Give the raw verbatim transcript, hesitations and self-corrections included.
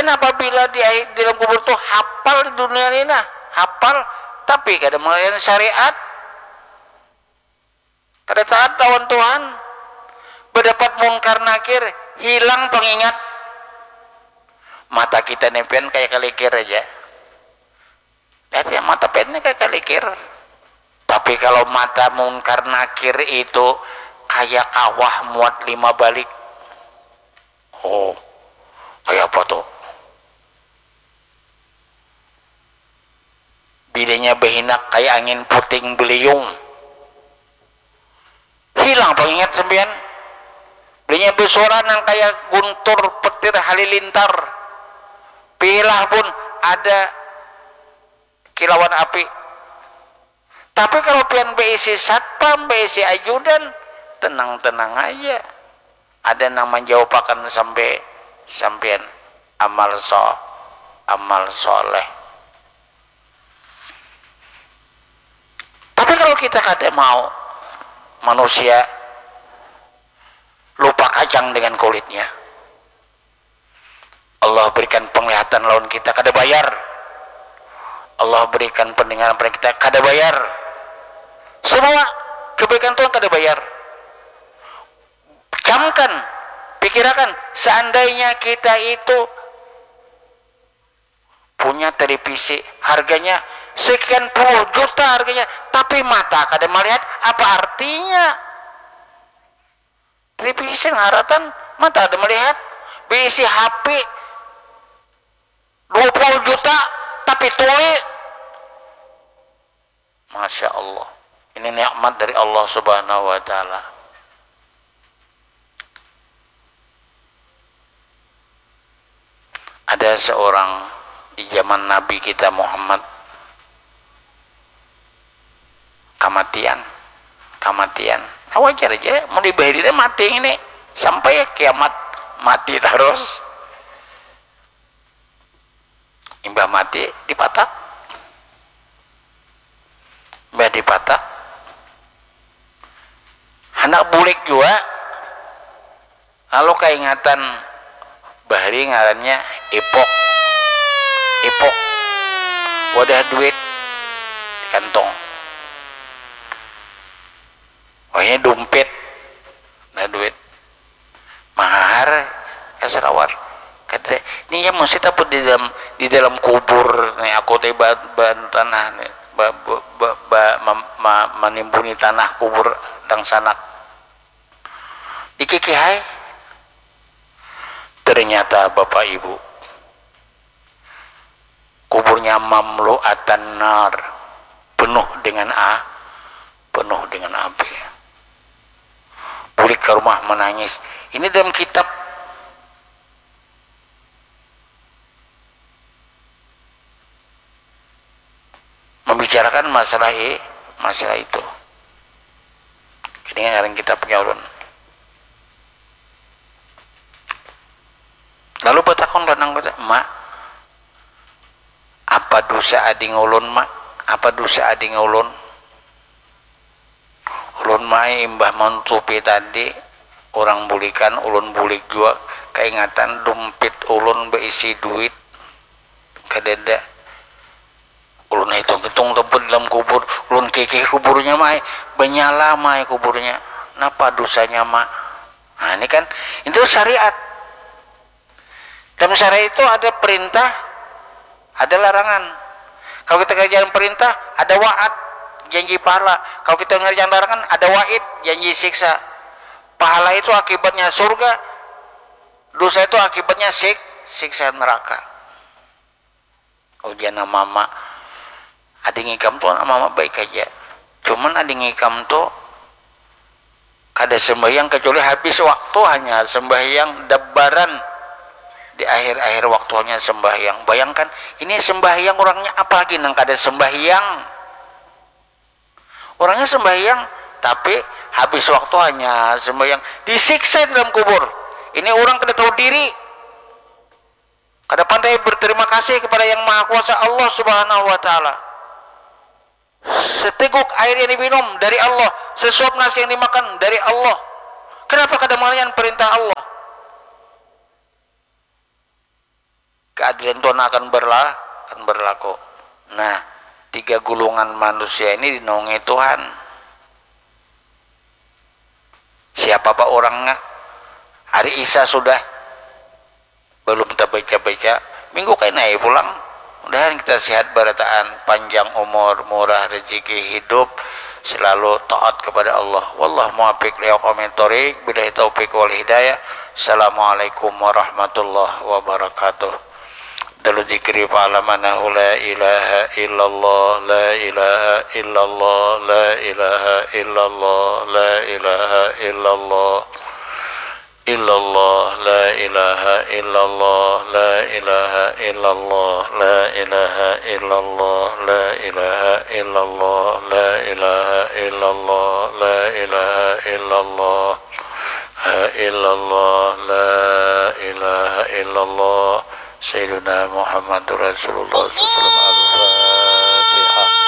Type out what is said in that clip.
dan apabila di, di dalam kubur tuh hafal di dunia ini nah hafal tapi kada melayan syariat, kada taat lawan Tuhan, berdapat mungkar nakir, hilang pengingat. Mata kita nempen kayak kalikir aja, lihat ya, mata pennya kayak kalikir. Tapi kalau mata mungkar nakir itu kayak kawah muat lima balik. Oh, kayak apa tuh? Bidanya behinak kayak angin puting beliung. Hilang pengingat sembian. Belinya bersuara nang kayak guntur petir halilintar. Pilah pun ada kilauan api. Tapi kalau pian beisi satpam, beisi ajudan, tenang-tenang aja. Ada nang menjawabkan sampai sampean amal so, amal soleh. Tapi kalau kita kada mau, manusia lupa kacang dengan kulitnya. Allah berikan penglihatan lawan kita kada bayar. Allah berikan pendengaran pada kita kada bayar. Semua kebaikan Tuhan kada bayar. Camkan, pikirkan, seandainya kita itu punya televisi harganya sekian puluh juta harganya, tapi mata kada melihat, apa artinya? Televisi ngaratan mata kada melihat, bisi H P dua puluh juta tapi tuli. Masya Allah, ini nikmat dari Allah Subhanahu wa ta'ala. Ada seorang di zaman Nabi kita Muhammad, kematian kematian wajar aja, mau dibahirnya mati ini sampai kiamat, mati terus. Imbah mati dipatak, imbah dipatak anak bulik juga, lalu keingatan bahari ngarannya ipok ipok wadah duit di kantong, wahnya dompet nah duit mahar kasarawar kata ini ya mesti taput di dalam di dalam kubur nih, aku teh ban tanah nih ba, ba, ba, ba, ma, ma, menimbuni tanah kubur dang sanak dikikihai. Ternyata Bapak Ibu, kuburnya mamlu'atan nar, penuh dengan a penuh dengan api. Bulik ke rumah menangis. Ini dalam kitab membicarakan masalah ini, masalah itu. Ini yang kita punya ulun. Lalu batakon lanang kata, mak, apa dosa adi ngulun mak? Apa dosa adi ngulun? Ulun mai imbah mentupi tadi, orang bulikan, ulun bulik juga, keingatan dompet ulun berisi duit, kadeda. Ulun hitung-hitung tempat dalam kubur, ulun kekeh kuburnya mai, benyala mai kuburnya. Napa dosanya mak? Nah ini kan, itu syariat. Dalam syariat itu ada perintah, ada larangan. Kalau kita kerjakan perintah, ada wa'ad, janji pahala. Kalau kita ngerjakan larangan, ada wa'id, janji siksa. Pahala itu akibatnya surga, dosa itu akibatnya sik, siksa neraka. Ujian mama, ada ngikam tuh mama baik aja. Cuman ada ngikam tuh kada sembahyang kecuali habis waktu, hanya sembahyang dabaran. Di akhir-akhir waktunya sembahyang. Bayangkan, ini sembahyang orangnya apa lagi nang kada sembahyang. Orangnya sembahyang tapi habis waktu hanya sembahyang, disiksa dalam kubur. Ini orang kada tahu diri, kada pandai berterima kasih kepada yang Maha Kuasa Allah Subhanahu wa ta'ala. Seteguk air yang diminum dari Allah, sesuap nasi yang dimakan dari Allah. Kenapa kada melayan perintah Allah? keadilan Tuhan akan berlaku, akan berlaku. Nah, tiga gulungan manusia ini dinaungi Tuhan. Siapa pak orangnya? Hari Isa sudah belum kita baca-baca. Minggu kayak naik pulang. Mudahan kita sehat barataan, panjang umur, murah rezeki, hidup selalu taat kepada Allah. Wallahu muwaffiq li aqwamit thoriq, billahi taufiq wal hidayah. Assalamualaikum warahmatullahi wabarakatuh. Dalu zikri fa'alamanahu la ilaha illallah, la ilaha illallah, la ilaha illallah, la ilaha illallah, illallah, la ilaha illallah, la ilaha illallah, la ilaha illallah, la ilaha illallah, la ilaha illallah, la ilaha illallah, la illallah, la ilaha illallah. Sayyidina Muhammadur Rasulullah sallallahu alaihi wasallam.